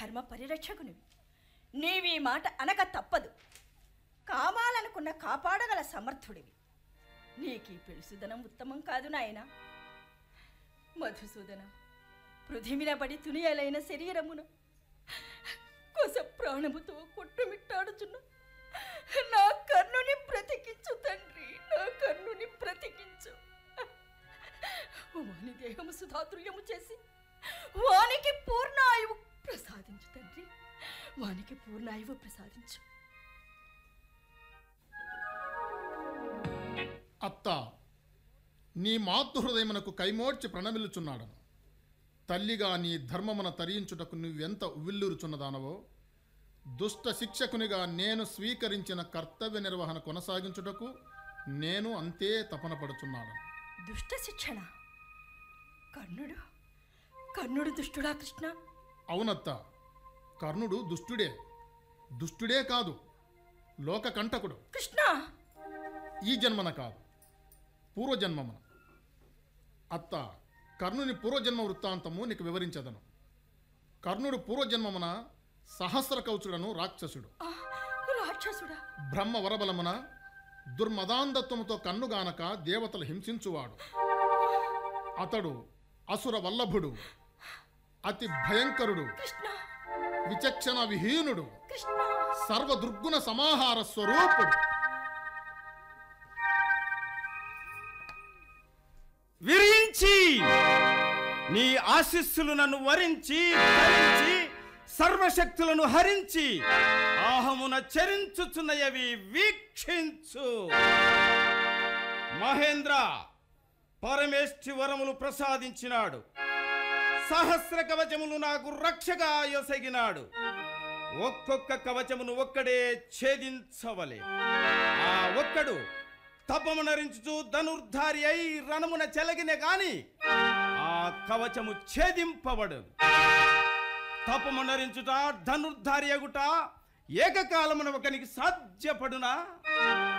ధర్మ పరిరక్షకునివి. నీవీ మాట అనక తప్పదు. కావాలనుకున్న కాపాడగల సమర్థుడివి. నీకీ పెళుసుదనం ఉత్తమం కాదు నాయనా. మధుసూదన, పృథివిన పడి తునియలైన శరీరమున కొస ప్రాణముతో కొట్టుమిట్టాడుచున్న నా కర్ణుని బ్రతికించు తండ్రి, నా కర్ణుని బ్రతికించు. వాని దేహము సుధాతుల్యము చేసి వానికి పూర్ణాయువు ప్రసాదించు తండ్రి, వానికి పూర్ణాయువు ప్రసాదించు. అత్త, నీ మాతృహృదయమునకు కైమోడ్చి ప్రణమిల్లుచున్నాడను. తల్లిగా నీ ధర్మమున తరించుటకు నువ్వెంత ఉవ్విల్లురుచున్నదానవో, దుష్ట శిక్షకునిగా నేను స్వీకరించిన కర్తవ్య నిర్వహణ కొనసాగించుటకు నేను అంతే తపన పడుచున్నాను. దుష్ట శిక్షణ? కర్ణుడు దుష్టుడా కృష్ణ? అవునత్త, కర్ణుడు దుష్టుడే కాదు, లోకకంటకుడు. కృష్ణ, ఈ జన్మన కాదు, పూర్వజన్మమున. అత్త, కర్ణుని పూర్వజన్మ వృత్తాంతము నీకు వివరించదను. కర్ణుడు పూర్వజన్మమున సహస్ర కౌచుడను రాక్షసుడు. బ్రహ్మ వరబలమున దుర్మదాంధత్వముతో కన్నుగానక దేవతలు హింసించువాడు. అతడు అసుర వల్లభుడు, అతి భయంకరుడు, విచక్షణ విహీనుడు, సర్వదుర్గుణ సమాహార స్వరూపుడు. విరించి నీ ఆశీస్సులు నన్ను వరించి ధరించి సర్వశక్తులను హరించి ఆహమున చరించుచున్నయవి వీక్షించు. మహేంద్ర పరమేష్ఠి వరములు ప్రసాదించినాడు. సహస్ర కవచములు నాకు రక్షగా యొసగినాడు. ఒక్కొక్క కవచమును ఒక్కడే ఛేదించవలే. ఆ ఒక్కడు తపమునరించుచు ధనుర్ధారి అయి రణమున చెలగిన గాని ఆ కవచము ఛేదింపబడు. తపమునరించుట ధనుర్ధారి అగుట ఏకకాలమున ఒకనికి సాధ్యపడునా?